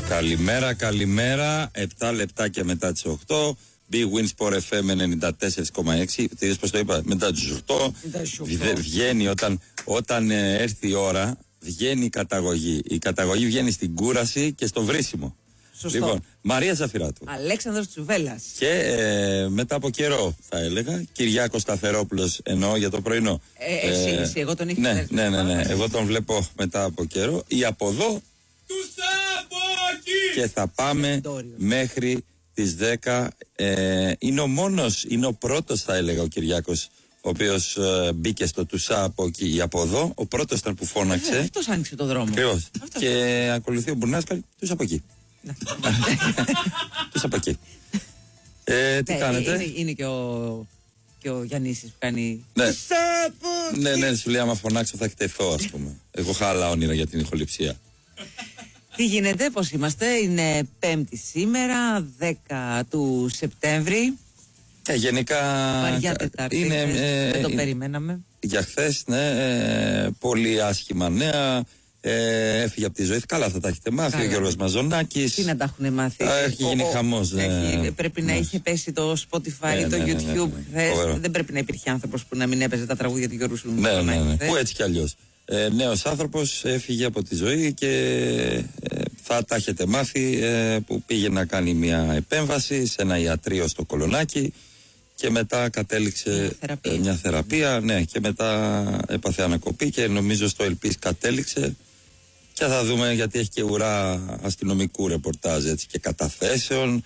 Καλημέρα, καλημέρα. 7 λεπτάκια μετά τις 8. Big Win Sport FM 94,6. Τι είδες πως το είπα, μετά τις 8. Βγαίνει όταν έρθει η ώρα, βγαίνει η καταγωγή. Η καταγωγή βγαίνει στην κούραση και στο βρίσιμο. Σωστό. Λοιπόν, Μαρία Ζαφυράτου. Αλέξανδρος Τσουβέλλας. Και μετά από καιρό, θα έλεγα, Κυριάκος Σταθερόπουλος, εννοώ για το πρωινό. Εσύ, εγώ τον είχα. Ναι. Εγώ τον βλέπω μετά από καιρό. Ή από εδώ. Και θα πάμε μέχρι τις 10. Είναι ο πρώτος, θα έλεγα, ο Κυριάκος, ο οποίος μπήκε στο Τουσά από εκεί ή από εδώ. Ο πρώτος ήταν που φώναξε. Αυτός άνοιξε το δρόμο. Ακριβώς. Και ακολουθεί ο Μπουνάσκαλ, τους από εκεί. Τους από εκεί. Τι κάνετε? Είναι και ο Γιαννίσης που κάνει. Ναι, σου λέει άμα φωνάξω θα εκτεθώ, ας πούμε. Εγώ είχα άλλα όνειρα για την ηχοληψία. Τι γίνεται, πώς είμαστε? Είναι Πέμπτη σήμερα, 10 του Σεπτέμβρη. Γενικά βαριά Τετάρτη, δεν το περιμέναμε. Για χθες, ναι, πολύ άσχημα νέα. Έφυγε από τη ζωή. Καλά θα τα έχετε μάθει. Ο Γιώργος Μαζονάκης. Τι να τα έχουν μάθει? Έχει γίνει χαμός. Πρέπει να είχε πέσει το Spotify, το YouTube. Δεν πρέπει να υπήρχε άνθρωπος που να μην έπαιζε τα τραγούδια του Γιώργου Μαζονάκη. Ναι. Που έτσι κι αλλιώς. Νέος άνθρωπος έφυγε από τη ζωή και θα τα έχετε μάθει, που πήγε να κάνει μια επέμβαση σε ένα ιατρείο στο Κολονάκι και μετά κατέληξε μια θεραπεία, ναι, και μετά έπαθε ανακοπή και νομίζω στο Ελπίς κατέληξε και θα δούμε, γιατί έχει και ουρά αστυνομικού ρεπορτάζ, έτσι, και καταθέσεων,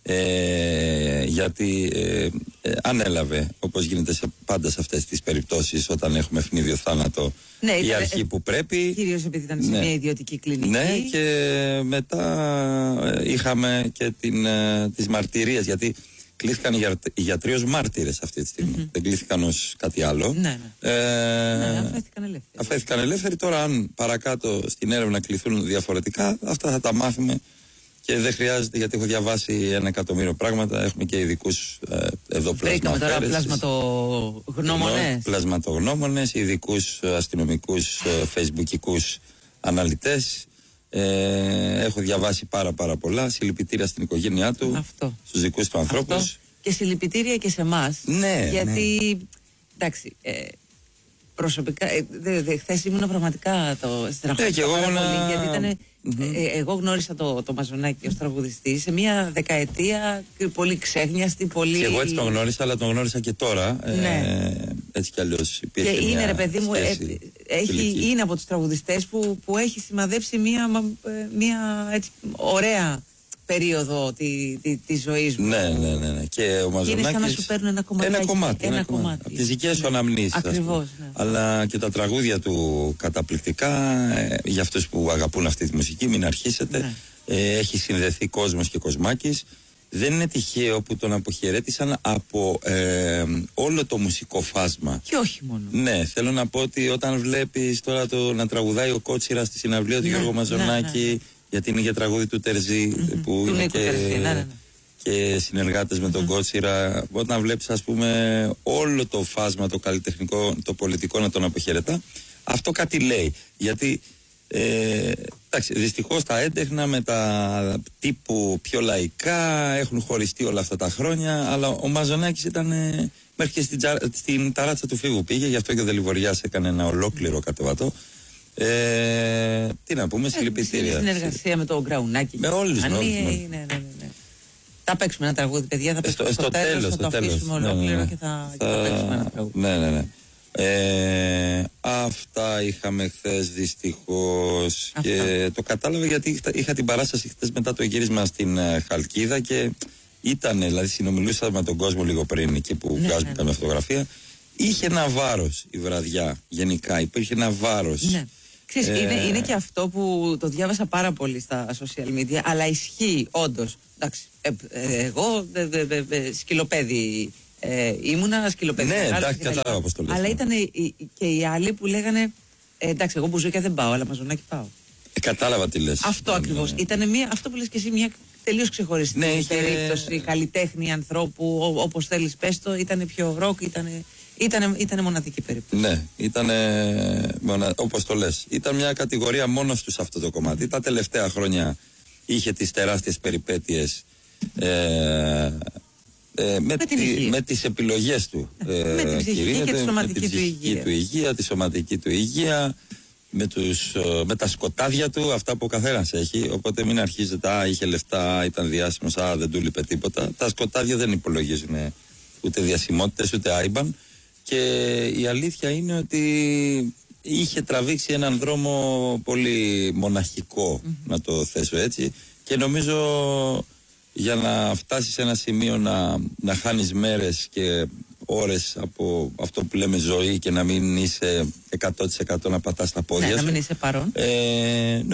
γιατί ανέλαβε, όπως γίνεται πάντα σε αυτές τις περιπτώσεις όταν έχουμε ευνίδιο θάνατο, ναι, η αρχή που πρέπει, κυρίως επειδή ήταν σε μια ιδιωτική κλινική. Ναι, και μετά είχαμε και τις μαρτυρίες, γιατί κλήθηκαν οι γιατροί ως μάρτυρες αυτή τη στιγμή. Δεν κλήθηκαν ως κάτι άλλο. Ναι, αφέθηκαν ελεύθεροι. Τώρα αν παρακάτω στην έρευνα κληθούν διαφορετικά, αυτά θα τα μάθουμε και δεν χρειάζεται, γιατί έχω διαβάσει 1 εκατομμύριο πράγματα. Έχουμε και ειδικούς εδώ πλασματογνώμονες, ειδικούς αστυνομικούς, facebookικούς αναλυτές. Έχω διαβάσει πάρα πολλά. Συλληπιτήρια στην οικογένειά του, στους δικούς του ανθρώπους. Και συλληπιτήρια και σε εμάς. Ναι, γιατί εντάξει, προσωπικά χθες ήμουν πραγματικά στεναχωρημένη, γιατί ήταν, εγώ γνώρισα το Μαζονάκη ως τραγουδιστή σε μια δεκαετία πολύ ξέχνιαστη, πολύ. Και εγώ έτσι τον γνώρισα, αλλά τον γνώρισα και τώρα. Έτσι κι αλλιώς υπήρχε. Και είναι, ρε παιδί μου, είναι από τους τραγουδιστές που έχει σημαδέψει μια έτσι ωραία περίοδο τη ζωής μου. Ναι. Και ο Μαζονάκης είναι σαν να σου παίρνουν ένα κομμάτι. Από τις δικές σου αναμνήσεις. Ακριβώς. Ναι. Αλλά και τα τραγούδια του καταπληκτικά, για αυτούς που αγαπούν αυτή τη μουσική, μην αρχίσετε. Ναι. Έχει συνδεθεί κόσμος και κοσμάκης. Δεν είναι τυχαίο που τον αποχαιρέτησαν από όλο το μουσικό φάσμα. Και όχι μόνο. Ναι, θέλω να πω ότι όταν βλέπεις τώρα να τραγουδάει ο Κότσιρας στη συναυλία του Γιώργου Μαζονάκη, γιατί είναι για τραγούδι του Τερζή, που είναι και συνεργάτες με τον Κότσιρα. Όταν βλέπεις, ας πούμε, όλο το φάσμα, το καλλιτεχνικό, το πολιτικό να τον αποχαιρετά, αυτό κάτι λέει. Γιατί δυστυχώς τα έντεχνα με τα τύπου πιο λαϊκά έχουν χωριστεί όλα αυτά τα χρόνια, αλλά ο Μαζονάκης ήταν μέχρι και στην ταράτσα του φίβου πήγε, γι' αυτό και ο Δελιβοριάς έκανε ένα ολόκληρο κατεβατό. Τι να πούμε, συλληπιτήρια. Συνεργασία με τον Γκραουνάκη. Με όλους. Ναι. Θα παίξουμε ένα τραγούδι, παιδιά. Θα παίξουμε στο τέλος. Θα το αφήσουμε ολόκληρο και θα παίξουμε ένα τραγούδι. Ναι. Αυτά είχαμε χθες, δυστυχώς. Και το κατάλαβα γιατί είχα την παράσταση χθες μετά το γύρισμα στην Χαλκίδα και δηλαδή συνομιλούσα με τον κόσμο λίγο πριν, εκεί που βγάζουμε καμία φωτογραφία. Είχε ένα βάρος η βραδιά, γενικά. Υπήρχε ένα βάρος. Ναι. Ξέρεις, είναι και αυτό που το διάβασα πάρα πολύ στα social media, αλλά ισχύει όντως. Εντάξει, εγώ σκυλοπέδι ήμουνα, σκυλοπέδι. Ναι, εντάξει, κατάλαβα πώς το λες. Αλλά ήταν και οι άλλοι που λέγανε εντάξει, εγώ μπουζούκια δεν πάω, αλλά Μαζονάκη πάω. Κατάλαβα τι λες. Αυτό ακριβώς. Ήταν αυτό που λες και εσύ, μια τελείως ξεχωριστή περίπτωση καλλιτέχνη ανθρώπου, όπως θέλεις πες το, ήταν πιο ροκ, ήταν μοναδική περίπτωση. Ναι, ήταν όπως το λες. Ήταν μια κατηγορία μόνο τους αυτό το κομμάτι. Τα τελευταία χρόνια είχε τις τεράστιες περιπέτειες με τις επιλογές του. Με την ψυχική και τη σωματική του υγεία. Τη σωματική του υγεία, με τα σκοτάδια του, αυτά που ο καθένας έχει. Οπότε μην αρχίζετε, είχε λεφτά, ήταν διάσημος, δεν του λείπε τίποτα. Τα σκοτάδια δεν υπολογίζουν ούτε διασημότητες ούτε άιμπαν. Και η αλήθεια είναι ότι είχε τραβήξει έναν δρόμο πολύ μοναχικό, να το θέσω έτσι. Και νομίζω για να φτάσεις σε ένα σημείο να χάνεις μέρες και ώρες από αυτό που λέμε ζωή και να μην είσαι 100% να πατάς τα πόδια σου. Να μην είσαι παρόν.